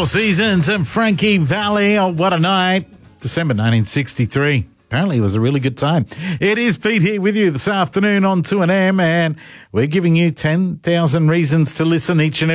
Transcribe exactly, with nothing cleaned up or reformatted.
Seasons and Frankie Valli. Oh, what a night. December nineteen sixty-three. Apparently it was a really good time. It is Pete here with you this afternoon on two N M, and we're giving you ten thousand reasons to listen each and every